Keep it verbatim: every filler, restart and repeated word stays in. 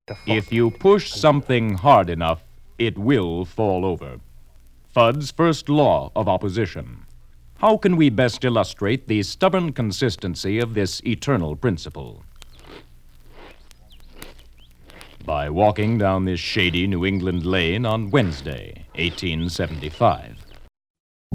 If you push something hard enough, it will fall over. Fudd's first law of opposition. How can we best illustrate the stubborn consistency of this eternal principle? By walking down this shady New England lane on Wednesday, eighteen seventy-five.